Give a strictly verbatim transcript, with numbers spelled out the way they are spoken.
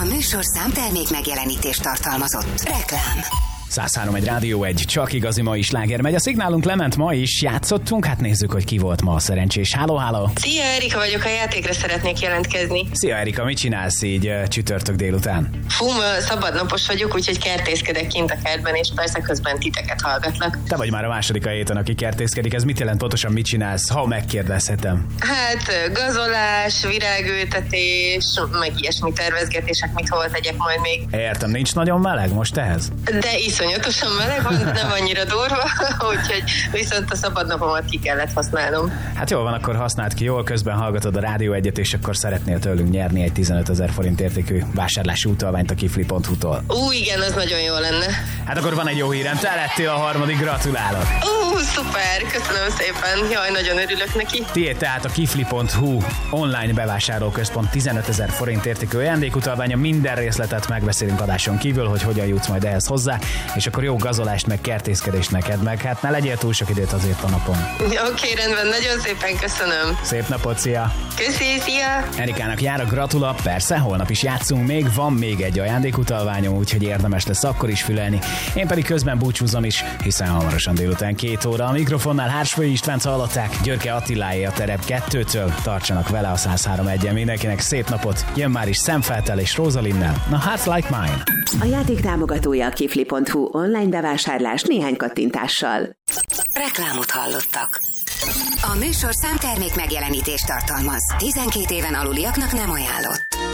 A műsorszám termék megjelenítést tartalmazott. Reklám. száz három egy Rádió egy, csak igazi mai sláger megy. A szignálunk lement, ma is játszottunk, hát nézzük, hogy ki volt ma a szerencsés. Háló, háló! Szia, Erika vagyok, a játékra szeretnék jelentkezni. Szia, Erika, mit csinálsz így uh, csütörtök délután? Fú, szabadnapos vagyok, úgyhogy kertészkedek kint a kertben, és persze közben titeket hallgatlak. Te vagy már a második a héten, aki kertészkedik. Ez mit jelent pontosan, mit csinálsz, ha megkérdezhetem? Hát gazolás, virágültetés, meg ilyesmi tervezgetések, mit hol tegyek majd még. Értem, nincs nagyon meleg most ehhez? De iszonyatosan meleg van, nem annyira durva, úgyhogy viszont a szabadnapomat ki kellett használnom. Hát jól van, akkor használd ki jól, közben hallgatod a Rádió egyet, és akkor szeretnél tőlünk nyerni egy tizenötezer forint értékű vásárlási utalványt a kifli pont hu-tól. Ú, igen, az nagyon jó lenne. Hát akkor van egy jó hírem, te lettél a harmadik, gratulálok! Ú, szuper, köszönöm szépen, jaj, nagyon örülök neki. Tiéd tehát a kifli pont hu online bevásárlóközpont tizenötezer forint értékű ajándékutalványa, minden részletet megbeszélünk adáson kívül, hogy hogyan jutsz majd ehhez hozzá, és akkor jó gazolást, meg kertészkedést neked, meg hát ne legyél túl sok időt azért a napon. Oké, okay, rendben, nagyon szépen köszönöm. Szép napot, szia! Köszi, szia! Erikának jár a gratula, persze, holnap is játszunk, még van még egy ajándékutalványom, úgyhogy érdemes lesz akkor is fülelni. Én pedig közben búcsúzom is, hiszen hamarosan délután két óra. A mikrofonnál Hársfői Istvánt hallották, Györke Attiláé a terep kettőtől. Tartsanak vele a száz három egyen, mindenkinek szép napot, jön már is Szemfeltel és Rózalinnel, a Hearts Like Mine. A játék támogatója a kifli pont hu online bevásárlás néhány kattintással. Reklámot hallottak. A műsorszám termék megjelenítést tartalmaz. tizenkét éven aluliaknak nem ajánlott.